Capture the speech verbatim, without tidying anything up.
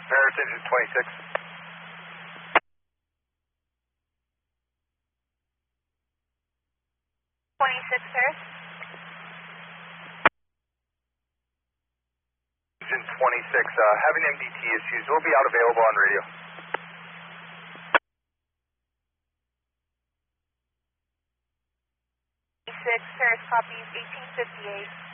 Paris engine twenty-six. twenty-six, Paris. Engine twenty-six, uh, having M D T issues. We'll be out available on radio. twenty-six, Paris copies eighteen fifty-eight.